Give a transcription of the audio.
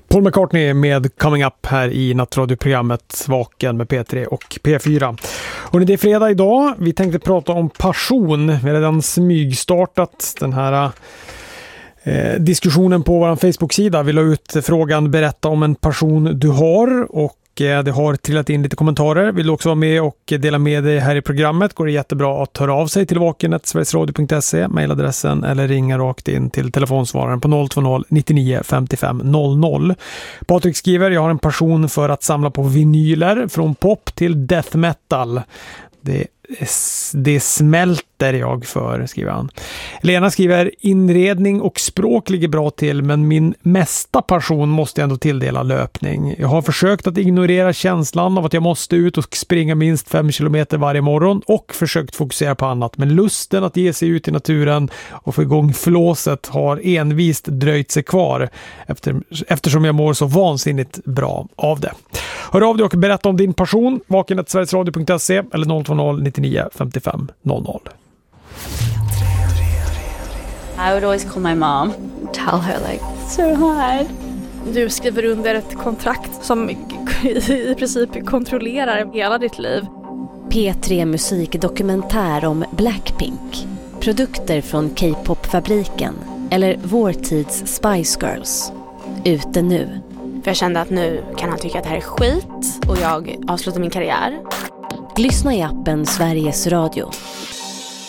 Paul McCartney med Coming Up här i nattradioprogrammet Vaken med P3 och P4. Och det är fredag idag. Vi tänkte prata om passion. Vi har redan smygstartat den här diskussionen på vår Facebook-sida. Vi la ut frågan berätta om en passion du har, och det har trillat in lite kommentarer. Vill du också vara med och dela med dig här i programmet, går det jättebra att höra av sig till vaken@sverigesradio.se, mejladressen, eller ringa rakt in till telefonsvararen på 020 99 55 00. Patrik skriver: jag har en passion för att samla på vinyler från pop till death metal. Det smälter jag för, skriver han. Lena skriver: inredning och språk ligger bra till, men min mesta passion måste jag ändå tilldela löpning. Jag har försökt att ignorera känslan av att jag måste ut och springa minst 5 kilometer varje morgon och försökt fokusera på annat, men lusten att ge sig ut i naturen och få igång flåset har envist dröjt sig kvar eftersom jag mår så vansinnigt bra av det. Hör av dig och berätta om din passion. vaken@sverigesradio.se eller 020 99 55 00. I would always call my mom, tell her like, so hard. Du skriver under ett kontrakt som i princip kontrollerar hela ditt liv. P3 musikdokumentär om Blackpink. Produkter från K-pop-fabriken eller vår tids Spice Girls. Ute nu. För jag kände att nu kan han tycka att det här är skit och jag avslutar min karriär. Lyssna i appen Sveriges Radio.